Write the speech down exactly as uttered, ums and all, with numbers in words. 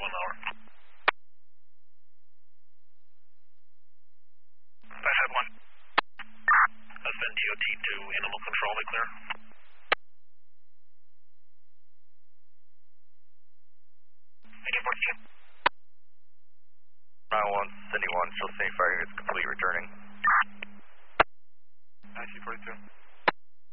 one hour. I had one. That's been D O T to animal control, we clear? eighteen forty-two. nine one, Cindy one, still seeing fire units complete returning. nineteen forty-two.